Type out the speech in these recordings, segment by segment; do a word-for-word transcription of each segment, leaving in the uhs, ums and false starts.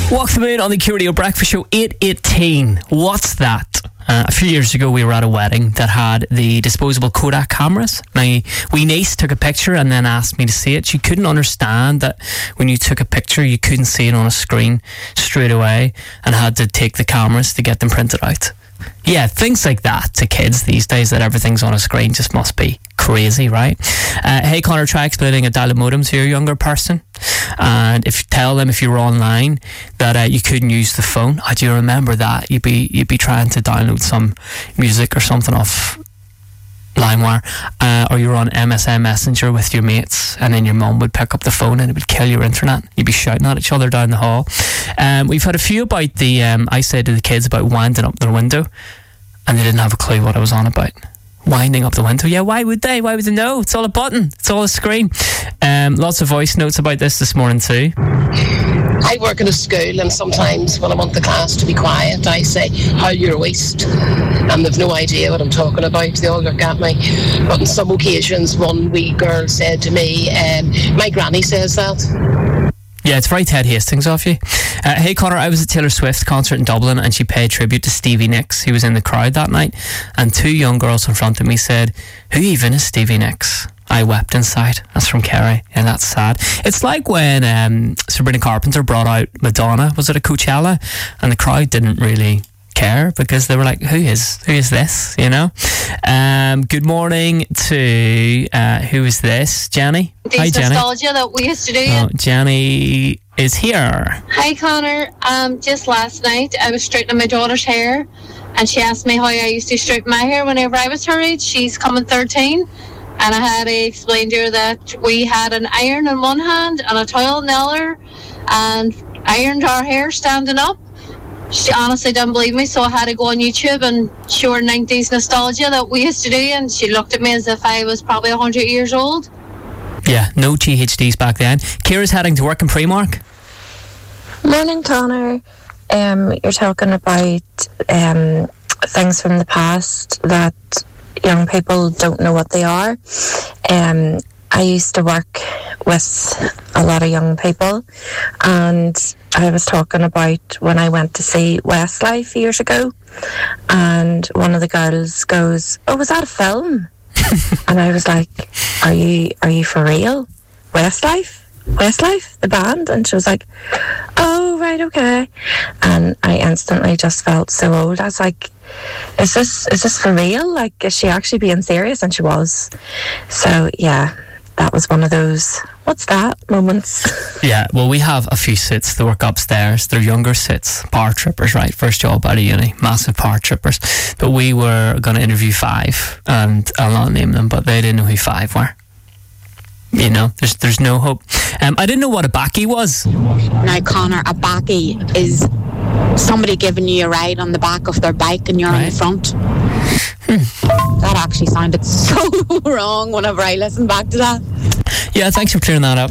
Walk the Moon on the Q Radio Breakfast Show, eight eighteen. What's that? Uh, a few years ago, we were at a wedding that had the disposable Kodak cameras. My wee niece took a picture and then asked me to see it. She couldn't understand that when you took a picture, you couldn't see it on a screen straight away and had to take the cameras to get them printed out. Yeah, things like that to kids these days, that everything's on a screen, just must be crazy, right? Uh, hey, Connor, try explaining a dial-up modem to your younger person. And if you tell them if you were online that uh, you couldn't use the phone. Oh, do you remember that? You'd be you'd be trying to download some music or something off LimeWire, uh, or you were on M S N Messenger with your mates, and then your mum would pick up the phone and it would kill your internet. You'd be shouting at each other down the hall. Um, we've had a few about the, um, I said to the kids about winding up their window, and they didn't have a clue what I was on about. Winding up the window. Yeah, why would they? Why would they know? It's all a button. It's all a screen. Um, lots of voice notes about this this morning too. I work in a school, and sometimes when I want the class to be quiet, I say, "How your waist?" and they've no idea what I'm talking about. They all look at me. But on some occasions, one wee girl said to me, um, "My granny says that." Yeah, it's very Ted Hastings of you. Uh, hey, Connor, I was at Taylor Swift's concert in Dublin and she paid tribute to Stevie Nicks. He was in the crowd that night, and two young girls in front of me said, "Who even is Stevie Nicks?" I wept inside. That's from Kerry, and that's sad. It's like when um, Sabrina Carpenter brought out Madonna, was it a Coachella? And the crowd didn't really care because they were like, who is who is this, you know? Um, good morning to uh, who is this? Jenny? Hi, Jenny. Nostalgia that we used to do. Oh, Jenny is here. Hi, Connor. Um, just last night I was straightening my daughter's hair, and she asked me how I used to straighten my hair whenever I was her age. She's coming thirteen, and I had to explain to her that we had an iron in one hand and a towel in the other, and ironed our hair standing up. She honestly didn't believe me, so I had to go on YouTube and show her nineties nostalgia that we used to do, and she looked at me as if I was probably one hundred years old. Yeah, no G H Ds back then. Ciara's heading to work in Primark. Morning, Connor. Um, you're talking about um, things from the past that young people don't know what they are. Um, I used to work with a lot of young people, and I was talking about when I went to see Westlife years ago, and one of the girls goes, "Oh, was that a film?" And I was like, are you are you for real? Westlife? Westlife, the band? And she was like, "Oh, right, okay." And I instantly just felt so old. I was like, is this is this for real? Like, is she actually being serious? And she was. So yeah, that was one of those what's that moments. Yeah, well, we have a few sits that work upstairs. They're younger sits, power trippers, right? First job out of uni, massive power trippers. But we were going to interview five, and I'll not name them, but they didn't know who five were. You know, there's there's no hope. Um, I didn't know what a baccy was. Now, Connor, a baccy is somebody giving you a ride on the back of their bike and you're right on the front. Hmm. That actually sounded so wrong whenever I listened back to that. Yeah, thanks for clearing that up.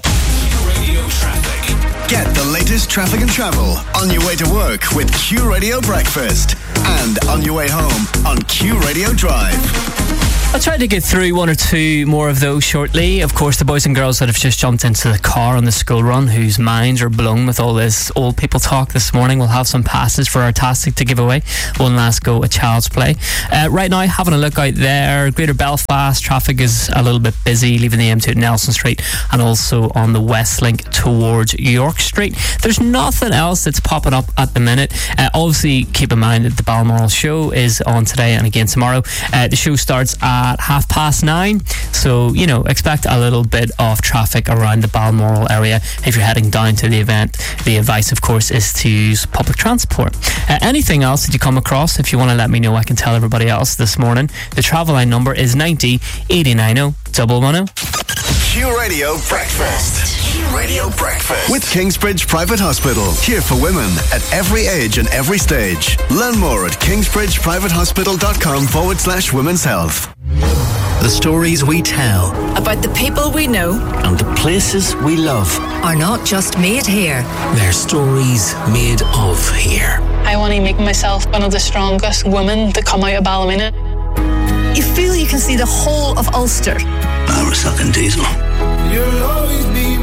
Get the latest traffic and travel on your way to work with Q Radio Breakfast, and on your way home on Q Radio Drive. I'll try to get through one or two more of those shortly. Of course, the boys and girls that have just jumped into the car on the school run, whose minds are blown with all this old people talk this morning, will have some passes for our Tastic to give away. One last go at Child's Play. Uh, right now, having a look out there, Greater Belfast, traffic is a little bit busy, leaving the M two at Nelson Street and also on the West Link towards York Street. There's nothing else that's popping up at the minute. Uh, obviously, keep in mind that the Balmoral show is on today and again tomorrow. Uh, the show starts at at half past nine, so you know, expect a little bit of traffic around the Balmoral area if you're heading down to the event. The advice, of course, is to use public transport. Uh, anything else that you come across, if you want to let me know, I can tell everybody else this morning. The travel line number is ninety eight nine zero one one zero. Q Radio Breakfast. Q Radio Breakfast with Kingsbridge Private Hospital. Here for women at every age and every stage. Learn more at kingsbridgeprivatehospital.com forward slash women's health. The stories we tell about the people we know and the places we love are not just made here. They're stories made of here. I want to make myself one of the strongest women to come out of Ballymena. You feel you can see the whole of Ulster. I was sucking diesel. You'll always be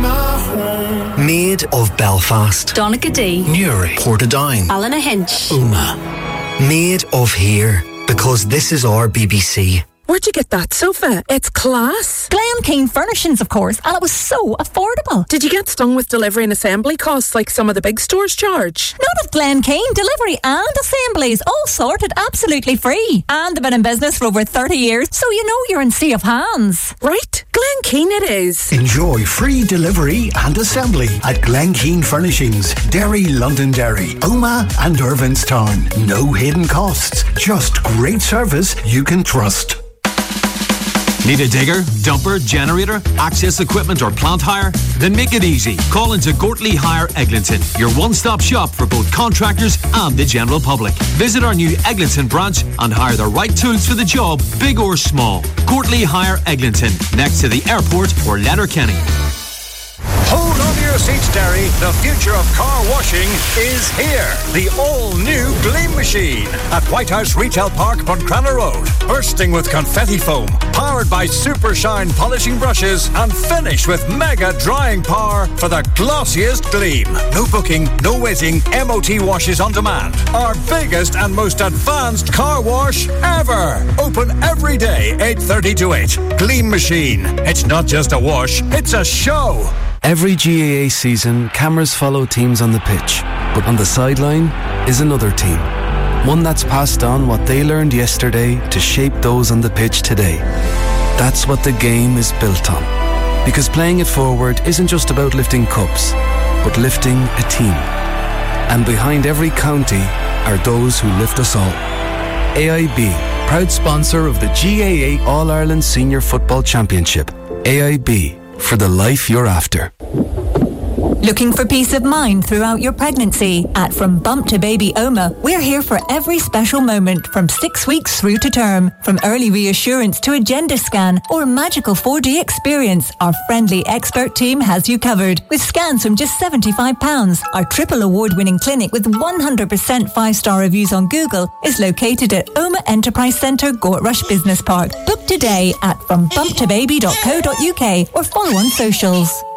Made of Belfast, Donaghadee, Newry, Portadown, Ballinahinch, Uma. Made of here, because this is our B B C. Where'd you get that sofa? It's class. Glen Keane Furnishings, of course, and it was so affordable. Did you get stung with delivery and assembly costs like some of the big stores charge? Not at Glen Keane. Delivery and assemblies, all sorted absolutely free. And they've been in business for over thirty years, so you know you're in sea of hands. Right, Glen Keane it is. Enjoy free delivery and assembly at Glen Keane Furnishings, Derry, Londonderry, Oma and Irvinstown. No hidden costs, just great service you can trust. Need a digger, dumper, generator, access equipment or plant hire? Then make it easy. Call into Gortley Hire Eglinton, your one-stop shop for both contractors and the general public. Visit our new Eglinton branch and hire the right tools for the job, big or small. Gortley Hire Eglinton, next to the airport or Letterkenny. Hold on to your seats, Derry. The future of car washing is here. The all-new Gleam Machine at White House Retail Park, Buncrana Road. Bursting with confetti foam, powered by Super Shine polishing brushes, and finished with mega drying power for the glossiest gleam. No booking, no waiting, M O T washes on demand. Our biggest and most advanced car wash ever. Open every day, eight thirty to eight. Gleam Machine. It's not just a wash, it's a show. Every G A A season, cameras follow teams on the pitch, but on the sideline is another team. One that's passed on what they learned yesterday to shape those on the pitch today. That's what the game is built on. Because playing it forward isn't just about lifting cups, but lifting a team. And behind every county are those who lift us all. A I B, proud sponsor of the G A A All-Ireland Senior Football Championship. A I B, for the life you're after. Looking for peace of mind throughout your pregnancy? At From Bump to Baby Oma, we're here for every special moment from six weeks through to term. From early reassurance to a gender scan or a magical four D experience, our friendly expert team has you covered. With scans from just seventy-five pounds, our triple award-winning clinic with one hundred percent five-star reviews on Google is located at Oma Enterprise Centre, Gortrush Business Park. Book today at from bump to baby dot co dot uk or follow on socials.